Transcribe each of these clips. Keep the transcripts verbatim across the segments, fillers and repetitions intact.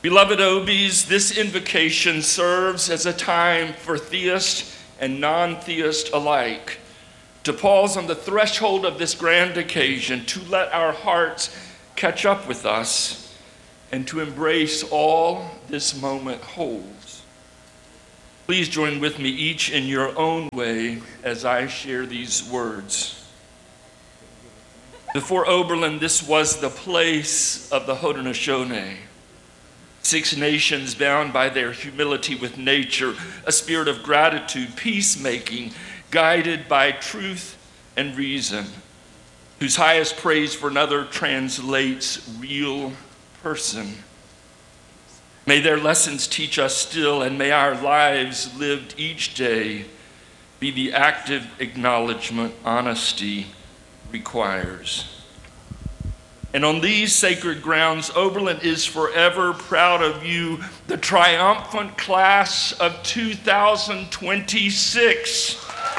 Beloved Obies, this invocation serves as a time for theist and non-theist alike to pause on the threshold of this grand occasion, to let our hearts catch up with us, and to embrace all this moment holds. Please join with me each in your own way as I share these words. Before Oberlin, this was the place of the Haudenosaunee. Six nations bound by their humility with nature, a spirit of gratitude, peacemaking, guided by truth and reason, whose highest praise for another translates real person. May their lessons teach us still, and may our lives lived each day be the active acknowledgement honesty requires. And on these sacred grounds, Oberlin is forever proud of you, the triumphant class of two thousand twenty-six.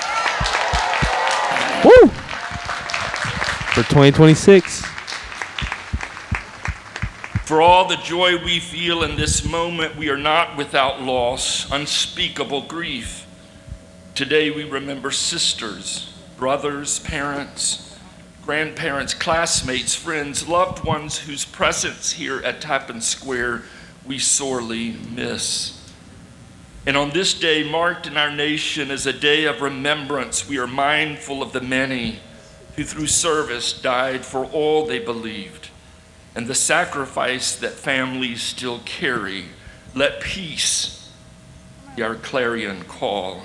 Woo! For twenty twenty-six. For all the joy we feel in this moment, we are not without loss, unspeakable grief. Today we remember sisters, brothers, parents, grandparents, classmates, friends, loved ones whose presence here at Tappan Square we sorely miss. And on this day, marked in our nation as a day of remembrance, we are mindful of the many who through service died for all they believed, and the sacrifice that families still carry. Let peace be our clarion call.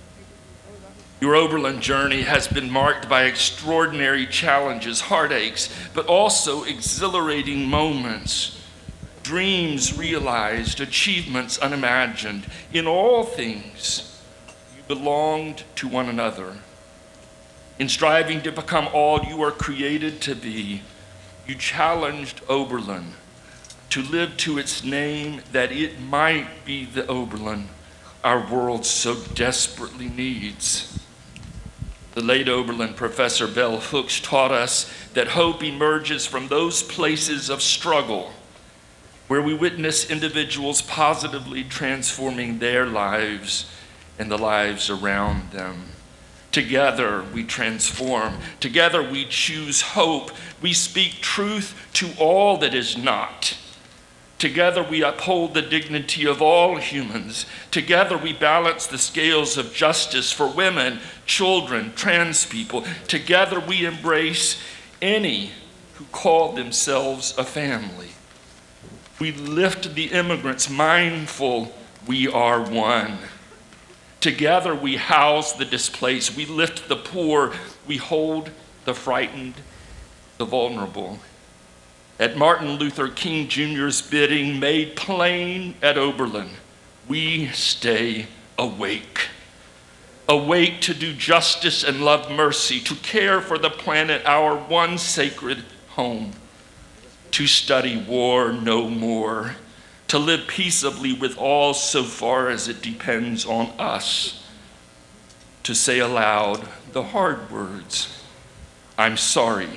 Your Oberlin journey has been marked by extraordinary challenges, heartaches, but also exhilarating moments, dreams realized, achievements unimagined. In all things, you belonged to one another. In striving to become all you are created to be, you challenged Oberlin to live to its name, that it might be the Oberlin our world so desperately needs. The late Oberlin Professor Bell Hooks taught us that hope emerges from those places of struggle where we witness individuals positively transforming their lives and the lives around them. Together we transform. Together we choose hope. We speak truth to all that is not. Together we uphold the dignity of all humans. Together we balance the scales of justice for women, children, trans people. Together we embrace any who call themselves a family. We lift the immigrants, mindful we are one. Together we house the displaced. We lift the poor. We hold the frightened, the vulnerable. At Martin Luther King Junior's bidding, made plain at Oberlin, we stay awake. Awake to do justice and love mercy, to care for the planet, our one sacred home, to study war no more, to live peaceably with all so far as it depends on us, to say aloud the hard words, I'm sorry,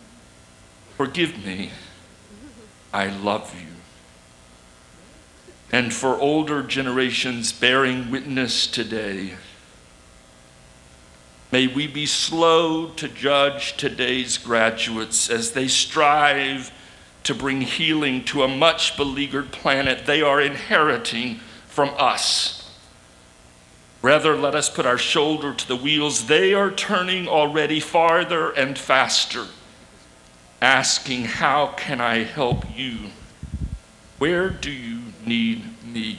forgive me, I love you. And for older generations bearing witness today, may we be slow to judge today's graduates as they strive to bring healing to a much beleaguered planet they are inheriting from us. Rather, let us put our shoulder to the wheels. They are turning already farther and faster, asking, how can I help you? Where do you need me?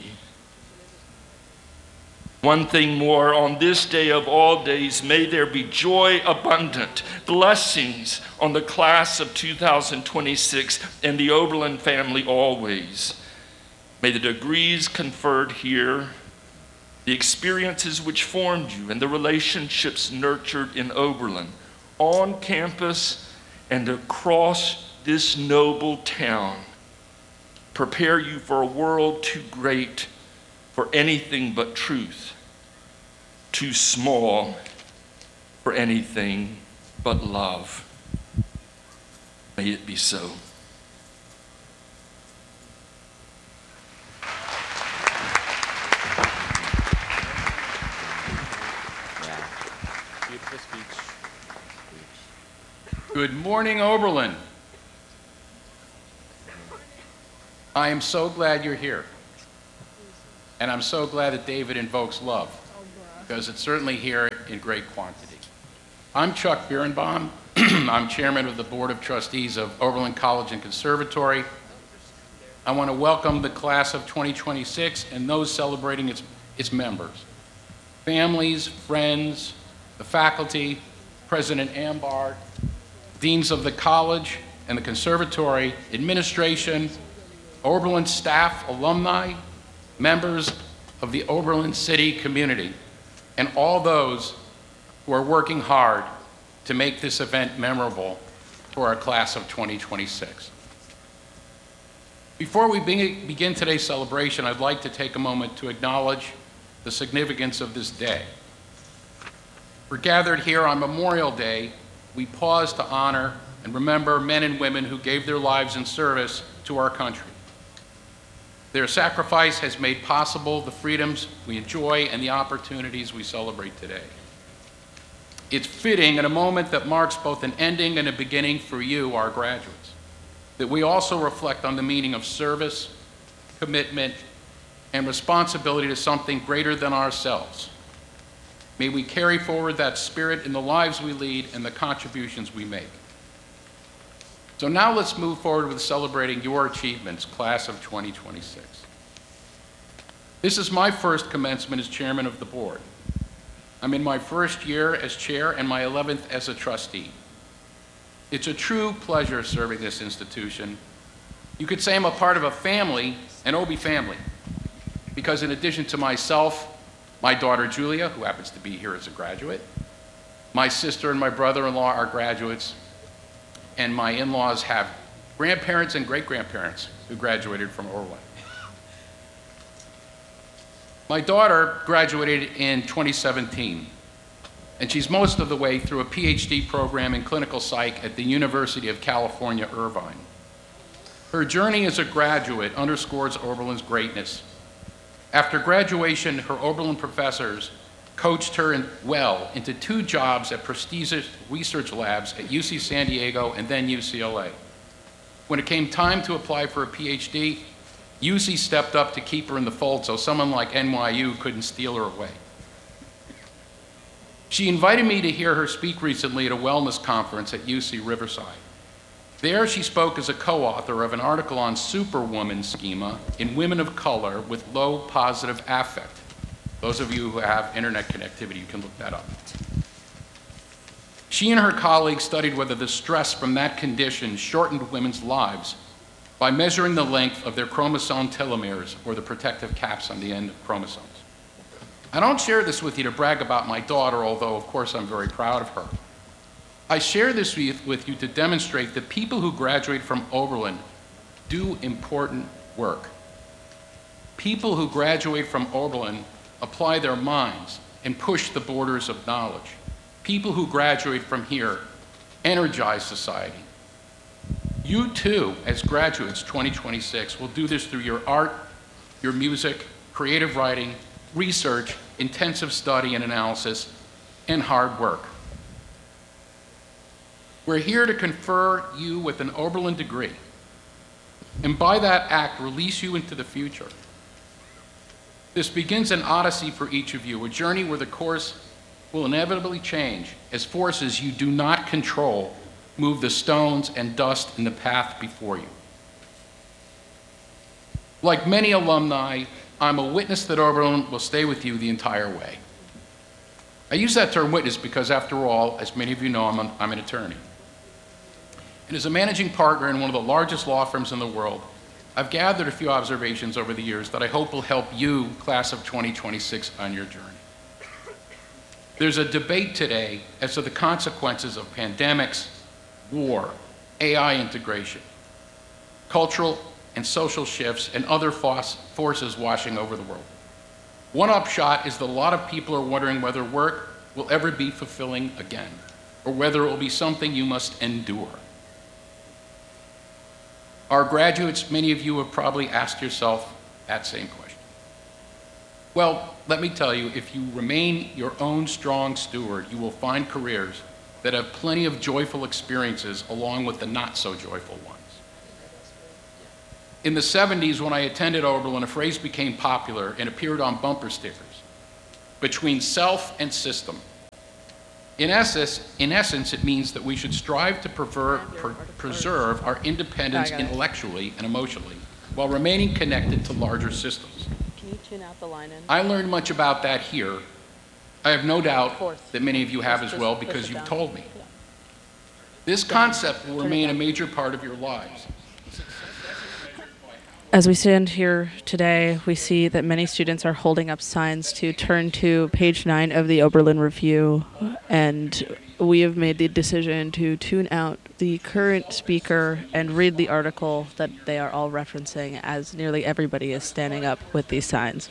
One thing more, on this day of all days, may there be joy abundant, blessings on the class of two thousand twenty-six and the Oberlin family always. May the degrees conferred here, the experiences which formed you, and the relationships nurtured in Oberlin, on campus and across this noble town, prepare you for a world too great for anything but truth, too small for anything but love. May it be so. Good morning, Oberlin. I am so glad you're here. And I'm so glad that David invokes love, because it's certainly here in great quantity. I'm Chuck Birnbaum. I'm chairman of the Board of Trustees of Oberlin College and Conservatory. I want to welcome the class of twenty twenty-six and those celebrating its, its members. Families, friends, the faculty, President Ambard, deans of the college and the conservatory, administration, Oberlin staff, alumni, members of the Oberlin City community, and all those who are working hard to make this event memorable for our class of twenty twenty-six. Before we be- begin today's celebration, I'd like to take a moment to acknowledge the significance of this day. We're gathered here on Memorial Day. We pause to honor and remember men and women who gave their lives in service to our country. Their sacrifice has made possible the freedoms we enjoy and the opportunities we celebrate today. It's fitting in a moment that marks both an ending and a beginning for you, our graduates, that we also reflect on the meaning of service, commitment, and responsibility to something greater than ourselves. May we carry forward that spirit in the lives we lead and the contributions we make. So now let's move forward with celebrating your achievements, class of twenty twenty-six. This is my first commencement as chairman of the board. I'm in my first year as chair and my eleventh as a trustee. It's a true pleasure serving this institution. You could say I'm a part of a family, an O B family, because in addition to myself, my daughter Julia, who happens to be here as a graduate, my sister and my brother-in-law are graduates, and my in-laws have grandparents and great-grandparents who graduated from Oberlin. My daughter graduated in twenty seventeen, and she's most of the way through a P H D program in clinical psych at the University of California, Irvine. Her journey as a graduate underscores Oberlin's greatness. After graduation, her Oberlin professors coached her in, well into two jobs at prestigious research labs at U C San Diego and then U C L A. When it came time to apply for a P H D, U C stepped up to keep her in the fold so someone like N Y U couldn't steal her away. She invited me to hear her speak recently at a wellness conference at U C Riverside. There she spoke as a co-author of an article on superwoman schema in women of color with low positive affect. Those of you who have internet connectivity, you can look that up. She and her colleagues studied whether the stress from that condition shortened women's lives by measuring the length of their chromosome telomeres, or the protective caps on the end of chromosomes. I don't share this with you to brag about my daughter, although of course I'm very proud of her. I share this with you to demonstrate that people who graduate from Oberlin do important work. People who graduate from Oberlin apply their minds and push the borders of knowledge. People who graduate from here energize society. You too, as graduates twenty twenty-six, will do this through your art, your music, creative writing, research, intensive study and analysis, and hard work. We're here to confer you with an Oberlin degree, and by that act, release you into the future. This begins an odyssey for each of you, a journey where the course will inevitably change as forces you do not control move the stones and dust in the path before you. Like many alumni, I'm a witness that Oberlin will stay with you the entire way. I use that term witness because, after all, as many of you know, I'm an, I'm an attorney. And as a managing partner in one of the largest law firms in the world, I've gathered a few observations over the years that I hope will help you, class of twenty twenty-six, on your journey. There's a debate today as to the consequences of pandemics, war, A I integration, cultural and social shifts, and other forces washing over the world. One upshot is that a lot of people are wondering whether work will ever be fulfilling again, or whether it will be something you must endure. Our graduates, many of you have probably asked yourself that same question. Well, let me tell you, if you remain your own strong steward, you will find careers that have plenty of joyful experiences along with the not-so-joyful ones. In the seventies, when I attended Oberlin, a phrase became popular and appeared on bumper stickers: between self and system. In essence, in essence, it means that we should strive to prever, per, preserve our independence intellectually and emotionally while remaining connected to larger systems. Can you tune out the line in? I learned much about that here. I have no doubt Fourth. that many of you have as Just- well just push because it you've down. told me. Yeah. This concept will Turn it remain a down. major part of your lives. As we stand here today, we see that many students are holding up signs to turn to page nine of the Oberlin Review, and we have made the decision to tune out the current speaker and read the article that they are all referencing, as nearly everybody is standing up with these signs.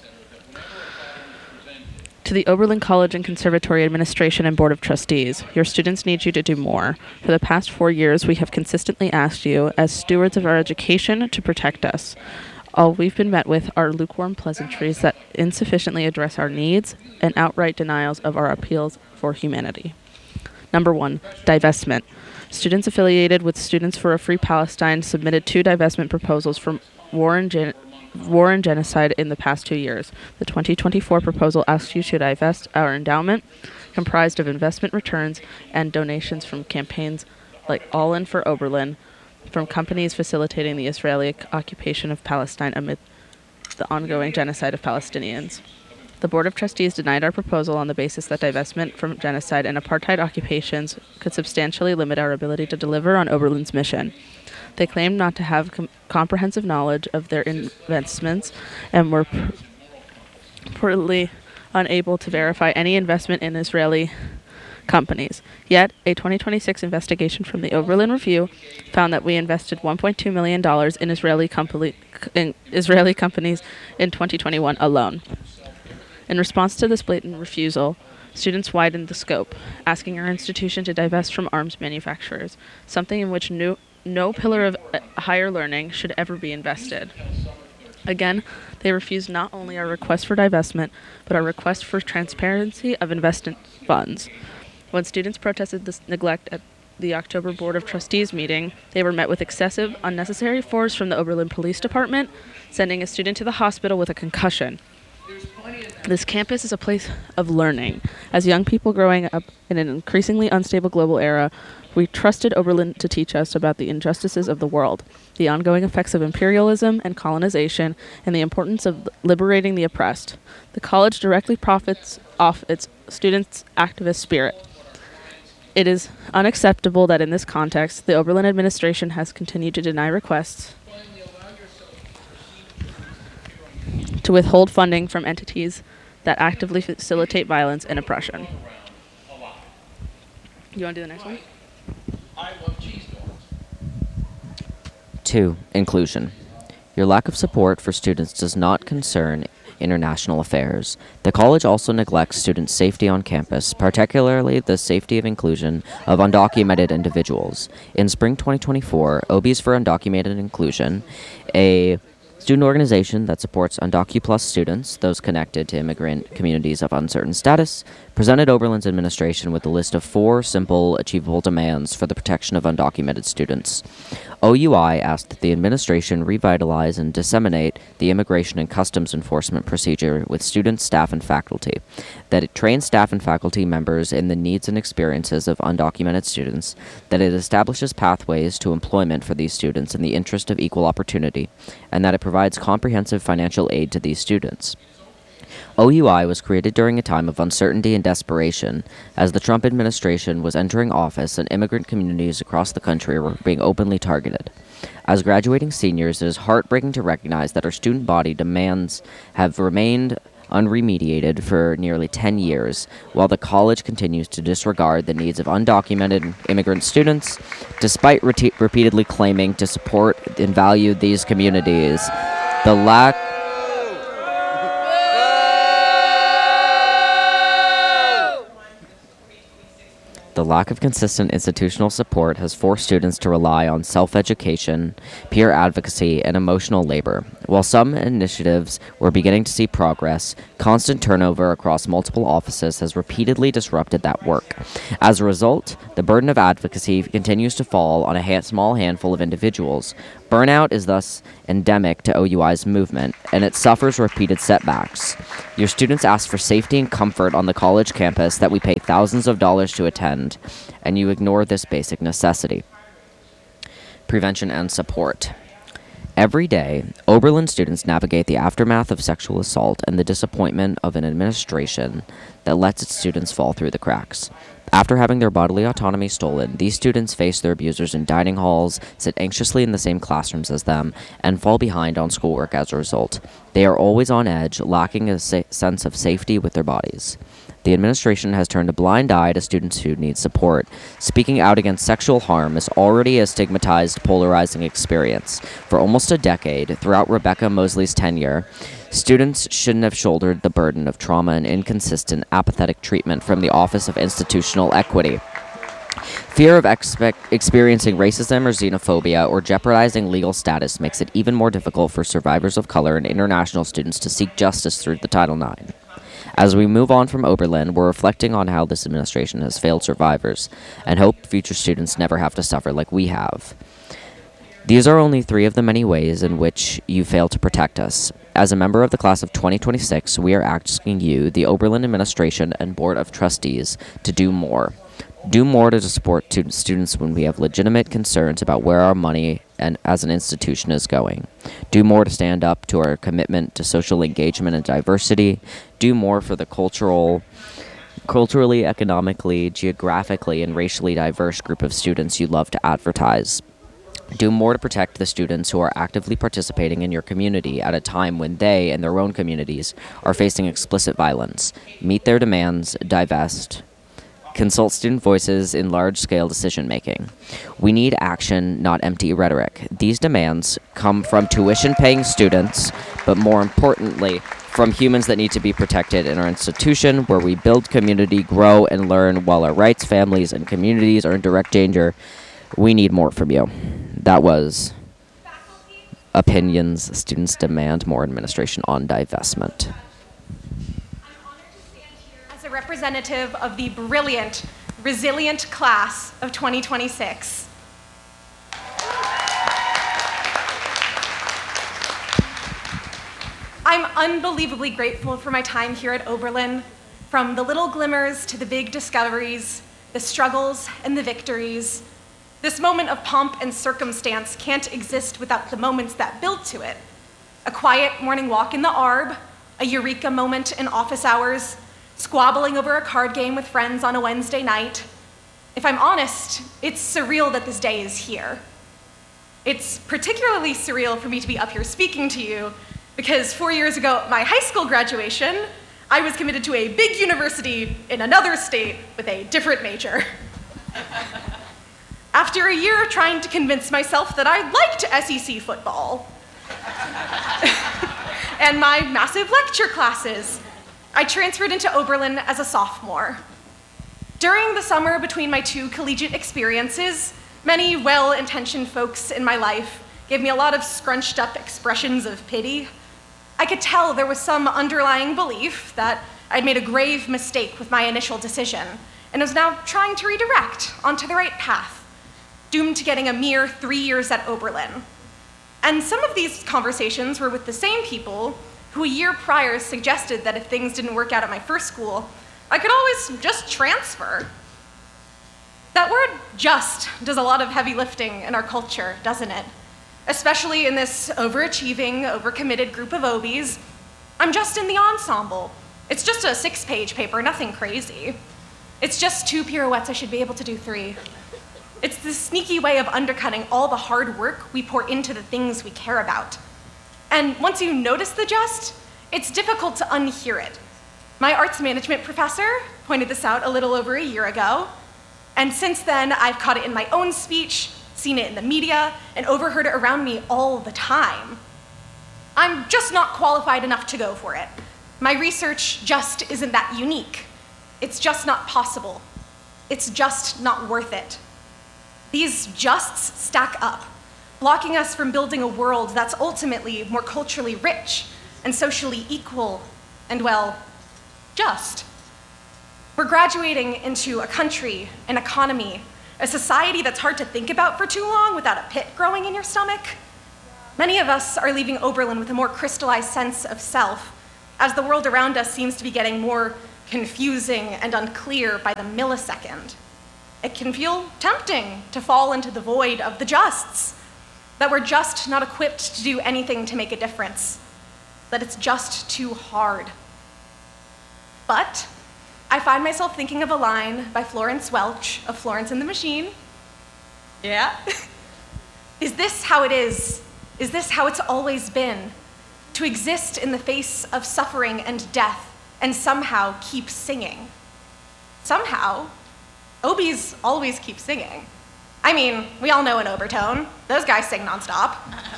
To the Oberlin College and Conservatory Administration and Board of Trustees, your students need you to do more. For the past four years, we have consistently asked you, as stewards of our education, to protect us. All we've been met with are lukewarm pleasantries that insufficiently address our needs and outright denials of our appeals for humanity. Number one, divestment. Students affiliated with Students for a Free Palestine submitted two divestment proposals from war and gen- war and genocide in the past two years. The twenty twenty-four proposal asks you to divest our endowment, comprised of investment returns and donations from campaigns like All In for Oberlin, from companies facilitating the Israeli occupation of Palestine amid the ongoing genocide of Palestinians. The Board of Trustees denied our proposal on the basis that divestment from genocide and apartheid occupations could substantially limit our ability to deliver on Oberlin's mission. They claimed not to have com- comprehensive knowledge of their investments and were pr- purportedly unable to verify any investment in Israeli companies. Yet, a twenty twenty-six investigation from the Oberlin Review found that we invested one point two million dollars in Israeli, company, in Israeli companies in twenty twenty-one alone. In response to this blatant refusal, students widened the scope, asking our institution to divest from arms manufacturers, something in which no, no pillar of uh, higher learning should ever be invested. Again, they refused not only our request for divestment, but our request for transparency of investment funds. When students protested this neglect at the October Board of Trustees meeting, they were met with excessive, unnecessary force from the Oberlin Police Department, sending a student to the hospital with a concussion. This campus is a place of learning. As young people growing up in an increasingly unstable global era, we trusted Oberlin to teach us about the injustices of the world, the ongoing effects of imperialism and colonization, and the importance of liberating the oppressed. The college directly profits off its students' activist spirit. It is unacceptable that in this context, the Oberlin administration has continued to deny requests to withhold funding from entities that actively facilitate violence and oppression. You want to do the next one? I love cheese dogs. Two, inclusion. Your lack of support for students does not concern international affairs. The college also neglects student safety on campus, particularly the safety of inclusion of undocumented individuals. In spring twenty twenty-four, O Bs for Undocumented Inclusion, a student organization that supports UndocuPlus students, those connected to immigrant communities of uncertain status, presented Oberlin's administration with a list of four simple, achievable demands for the protection of undocumented students. O U I asked that the administration revitalize and disseminate the Immigration and Customs Enforcement procedure with students, staff, and faculty, that it trains staff and faculty members in the needs and experiences of undocumented students, that it establishes pathways to employment for these students in the interest of equal opportunity, and that it provides comprehensive financial aid to these students. O U I was created during a time of uncertainty and desperation, as the Trump administration was entering office and immigrant communities across the country were being openly targeted. As graduating seniors, it is heartbreaking to recognize that our student body demands have remained unremediated for nearly ten years, while the college continues to disregard the needs of undocumented immigrant students, despite re- repeatedly claiming to support and value these communities. The lack The lack of consistent institutional support has forced students to rely on self-education, peer advocacy, and emotional labor. While some initiatives were beginning to see progress, constant turnover across multiple offices has repeatedly disrupted that work. As a result, the burden of advocacy continues to fall on a ha- small handful of individuals. Burnout is thus endemic to O U I's movement, and it suffers repeated setbacks. Your students ask for safety and comfort on the college campus that we pay thousands of dollars to attend, and you ignore this basic necessity. Prevention and support. Every day, Oberlin students navigate the aftermath of sexual assault and the disappointment of an administration that lets its students fall through the cracks. After having their bodily autonomy stolen, these students face their abusers in dining halls, sit anxiously in the same classrooms as them, and fall behind on schoolwork as a result. They are always on edge, lacking a sa- sense of safety with their bodies. The administration has turned a blind eye to students who need support. Speaking out against sexual harm is already a stigmatized, polarizing experience. For almost a decade, throughout Rebecca Mosley's tenure, students shouldn't have shouldered the burden of trauma and inconsistent, apathetic treatment from the Office of Institutional Equity. Fear of expect- experiencing racism or xenophobia or jeopardizing legal status makes it even more difficult for survivors of color and international students to seek justice through the Title nine. As we move on from Oberlin, we're reflecting on how this administration has failed survivors and hope future students never have to suffer like we have. These are only three of the many ways in which you fail to protect us. As a member of the class of twenty twenty-six, we are asking you, the Oberlin administration and Board of Trustees, to do more. Do more to support tu- students when we have legitimate concerns about where our money and as an institution is going. Do more to stand up to our commitment to social engagement and diversity. Do more for the cultural, culturally, economically, geographically, and racially diverse group of students you love to advertise. Do more to protect the students who are actively participating in your community at a time when they and their own communities are facing explicit violence. Meet their demands, divest. Consult student voices in large-scale decision-making. We need action, not empty rhetoric. These demands come from tuition-paying students, but more importantly, from humans that need to be protected in our institution, where we build community, grow, and learn while our rights, families, and communities are in direct danger. We need more from you. That was Opinions. Students demand more administration on divestment. As a representative of the brilliant, resilient class of twenty twenty-six. I'm unbelievably grateful for my time here at Oberlin, from the little glimmers to the big discoveries, the struggles and the victories. This moment of pomp and circumstance can't exist without the moments that build to it. A quiet morning walk in the Arb, a eureka moment in office hours, squabbling over a card game with friends on a Wednesday night. If I'm honest, it's surreal that this day is here. It's particularly surreal for me to be up here speaking to you because four years ago at my high school graduation, I was committed to a big university in another state with a different major. After a year of trying to convince myself that I liked S E C football and my massive lecture classes, I transferred into Oberlin as a sophomore. During the summer between my two collegiate experiences, many well-intentioned folks in my life gave me a lot of scrunched up expressions of pity. I could tell there was some underlying belief that I'd made a grave mistake with my initial decision and was now trying to redirect onto the right path, doomed to getting a mere three years at Oberlin. And some of these conversations were with the same people who a year prior suggested that if things didn't work out at my first school, I could always just transfer. That word just does a lot of heavy lifting in our culture, doesn't it? Especially in this overachieving, overcommitted group of O Bs. I'm just in the ensemble. It's just a six-page paper, nothing crazy. It's just two pirouettes, I should be able to do three. It's this sneaky way of undercutting all the hard work we pour into the things we care about. And once you notice the just, it's difficult to unhear it. My arts management professor pointed this out a little over a year ago, and since then I've caught it in my own speech, seen it in the media, and overheard it around me all the time. I'm just not qualified enough to go for it. My research just isn't that unique. It's just not possible. it's just not worth it. These justs stack up, blocking us from building a world that's ultimately more culturally rich and socially equal and, well, just. We're graduating into a country, an economy, a society that's hard to think about for too long without a pit growing in your stomach. Many of us are leaving Oberlin with a more crystallized sense of self, as the world around us seems to be getting more confusing and unclear by the millisecond. It can feel tempting to fall into the void of the justs, that we're just not equipped to do anything to make a difference, that it's just too hard. But I find myself thinking of a line by Florence Welch of Florence and the Machine. Yeah? Is this how it is? Is this how it's always been? To exist in the face of suffering and death and somehow keep singing. Somehow, Obies always keep singing. I mean, we all know an Obertone. Those guys sing nonstop.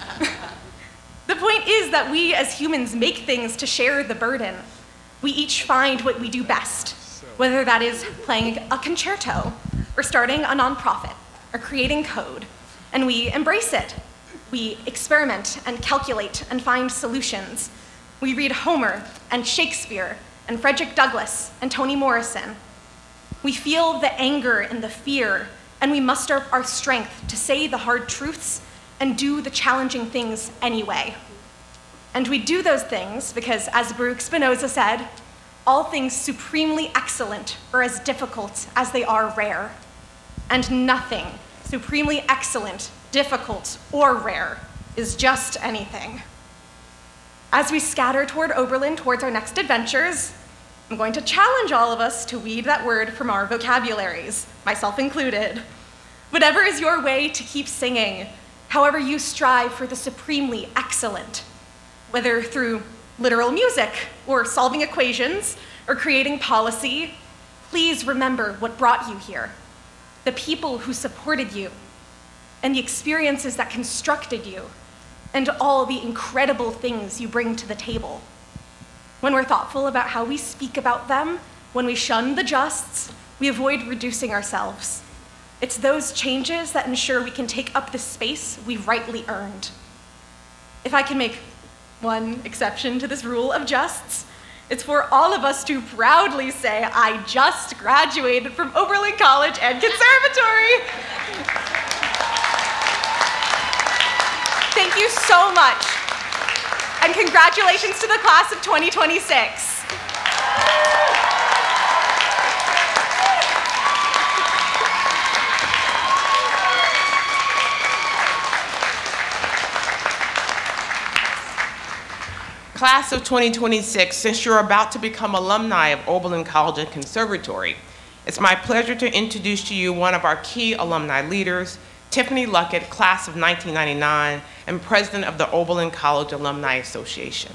The point is that we as humans make things to share the burden. We each find what we do best, whether that is playing a concerto, or starting a nonprofit, or creating code, and we embrace it. We experiment and calculate and find solutions. We read Homer and Shakespeare and Frederick Douglass and Toni Morrison. We feel the anger and the fear, and we muster our strength to say the hard truths and do the challenging things anyway. And we do those things because, as Baruch Spinoza said, all things supremely excellent are as difficult as they are rare. And nothing supremely excellent, difficult, or rare is just anything. As we scatter toward Oberlin towards our next adventures, I'm going to challenge all of us to weed that word from our vocabularies, myself included. Whatever is your way to keep singing, however you strive for the supremely excellent, whether through literal music, or solving equations, or creating policy, please remember what brought you here, the people who supported you, and the experiences that constructed you, and all the incredible things you bring to the table. When we're thoughtful about how we speak about them, when we shun the justs, we avoid reducing ourselves. It's those changes that ensure we can take up the space we've rightly earned. If I can make one exception to this rule of justs, it's for all of us to proudly say, I just graduated from Oberlin College and Conservatory. Thank you so much. And congratulations to the class of twenty twenty-six. Class of twenty twenty-six, since you're about to become alumni of Oberlin College and Conservatory, it's my pleasure to introduce to you one of our key alumni leaders, Tiffany Luckett, class of nineteen ninety-nine, and president of the Oberlin College Alumni Association.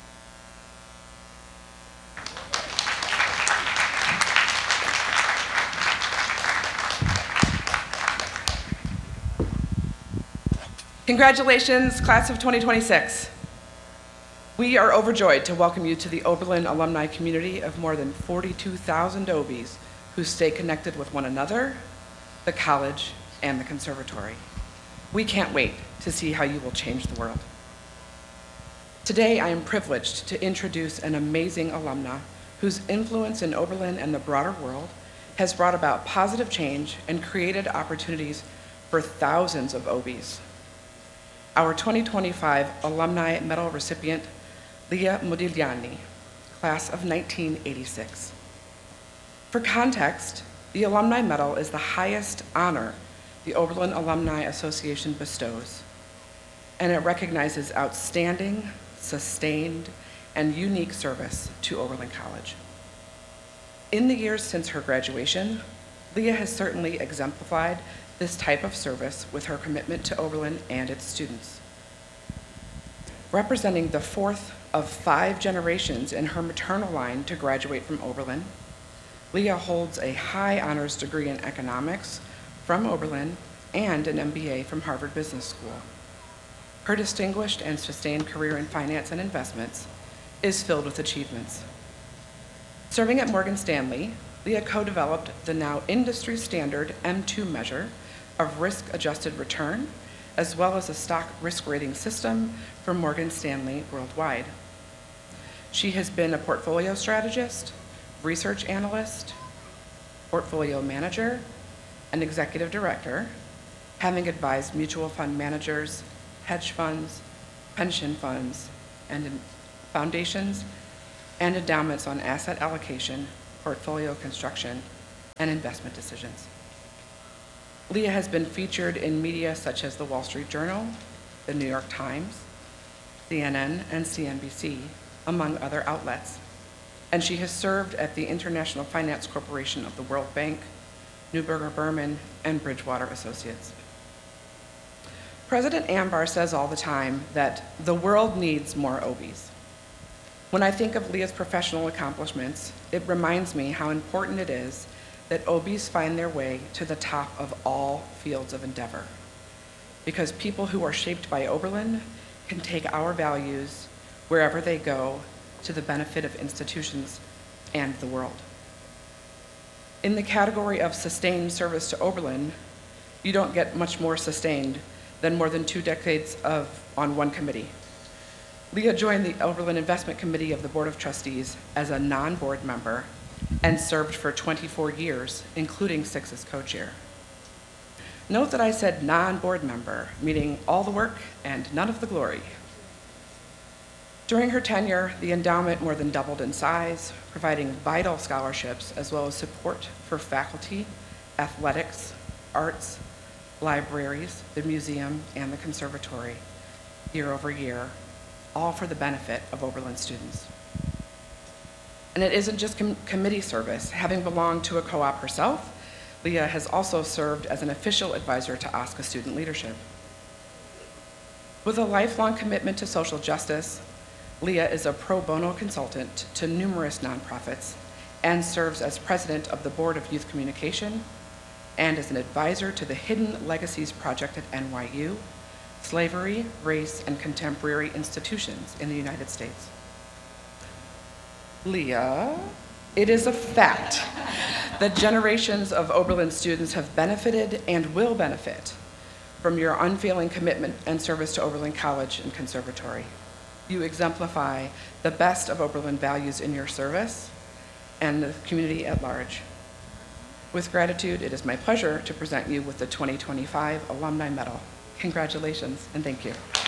Congratulations, class of twenty twenty-six. We are overjoyed to welcome you to the Oberlin alumni community of more than forty-two thousand Obies who stay connected with one another, the college, and the conservatory. We can't wait to see how you will change the world. Today, I am privileged to introduce an amazing alumna whose influence in Oberlin and the broader world has brought about positive change and created opportunities for thousands of Obies. Our twenty twenty-five Alumni Medal recipient, Leah Modigliani, class of nineteen eighty-six. For context, the Alumni Medal is the highest honor the Oberlin Alumni Association bestows, and it recognizes outstanding, sustained, and unique service to Oberlin College. In the years since her graduation, Leah has certainly exemplified this type of service with her commitment to Oberlin and its students. Representing the fourth of five generations in her maternal line to graduate from Oberlin, Leah holds a high honors degree in economics from Oberlin and an M B A from Harvard Business School. Her distinguished and sustained career in finance and investments is filled with achievements. Serving at Morgan Stanley, Leah co-developed the now industry standard M two measure of risk-adjusted return, as well as a stock risk rating system for Morgan Stanley worldwide. She has been a portfolio strategist, research analyst, portfolio manager, and executive director, having advised mutual fund managers, hedge funds, pension funds, and in- foundations and endowments on asset allocation, portfolio construction, and investment decisions. Leah has been featured in media such as the Wall Street Journal, the New York Times, C N N, and C N B C, among other outlets. And she has served at the International Finance Corporation of the World Bank, Neuberger Berman, and Bridgewater Associates. President Ambar says all the time that the world needs more O Bs. When I think of Leah's professional accomplishments, it reminds me how important it is that O Bs find their way to the top of all fields of endeavor. Because people who are shaped by Oberlin can take our values wherever they go to the benefit of institutions and the world. In the category of sustained service to Oberlin, you don't get much more sustained than more than two decades of on one committee. Leah joined the Oberlin Investment Committee of the Board of Trustees as a non-board member and served for twenty-four years, including six as co-chair. Note that I said non-board member, meaning all the work and none of the glory. During her tenure, the endowment more than doubled in size, providing vital scholarships as well as support for faculty, athletics, arts, libraries, the museum, and the conservatory year over year, all for the benefit of Oberlin students. And it isn't just com- committee service. Having belonged to a co-op herself, Leah has also served as an official advisor to OSCA Student Leadership. With a lifelong commitment to social justice, Leah is a pro bono consultant to numerous nonprofits and serves as president of the Board of Youth Communication and as an advisor to the Hidden Legacies Project at N Y U, Slavery, Race, and Contemporary Institutions in the United States. Leah, it is a fact that generations of Oberlin students have benefited and will benefit from your unfailing commitment and service to Oberlin College and Conservatory. You exemplify the best of Oberlin values in your service and the community at large. With gratitude, it is my pleasure to present you with the twenty twenty-five Alumni Medal. Congratulations and thank you.